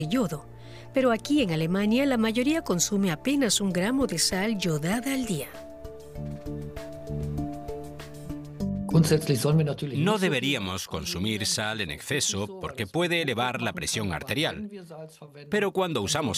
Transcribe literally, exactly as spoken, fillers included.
yodo. Pero aquí en Alemania la mayoría consume apenas un gramo de sal yodada al día. No deberíamos consumir sal en exceso porque puede elevar la presión arterial. Pero cuando usamos